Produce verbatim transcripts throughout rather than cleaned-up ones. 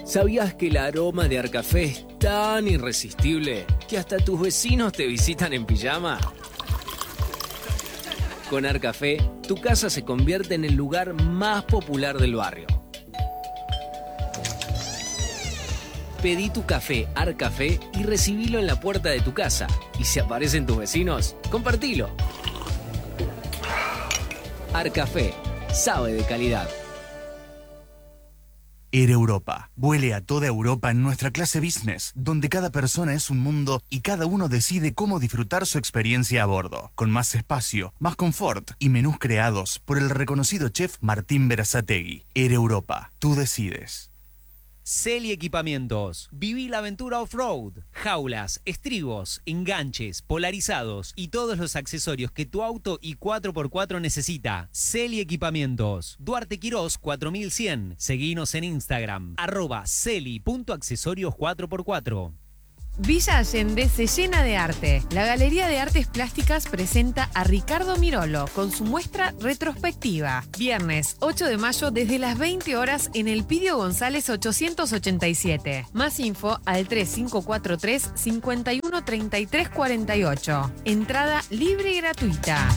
¿Sabías que el aroma de Arcafé es tan irresistible que hasta tus vecinos te visitan en pijama? Con Arcafé, tu casa se convierte en el lugar más popular del barrio. Pedí tu café Arcafé y recibilo en la puerta de tu casa. Y si aparecen tus vecinos, compartilo. Arcafé, sabe de calidad. Air Europa. Vuele a toda Europa en nuestra clase business, donde cada persona es un mundo y cada uno decide cómo disfrutar su experiencia a bordo, con más espacio, más confort y menús creados por el reconocido chef Martín Berazategui. Air Europa. Tú decides. Celi Equipamientos. Viví la aventura off-road. Jaulas, estribos, enganches, polarizados y todos los accesorios que tu auto y cuatro por cuatro necesita. Celi Equipamientos. Duarte Quirós cuatro mil cien. Seguinos en Instagram. Arroba celi.accesorios cuatro por cuatro. Villa Allende se llena de arte. La Galería de Artes Plásticas presenta a Ricardo Mirolo con su muestra retrospectiva. Viernes ocho de mayo desde las veinte horas en el Pidio González ochocientos ochenta y siete. Más info al tres cinco cuatro tres, cinco uno tres tres cuatro ocho. Entrada libre y gratuita.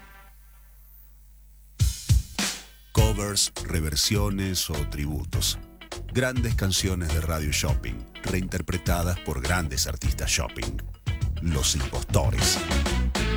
Covers, reversiones o tributos. Grandes canciones de Radio Shopping, reinterpretadas por grandes artistas shopping. Los Impostores.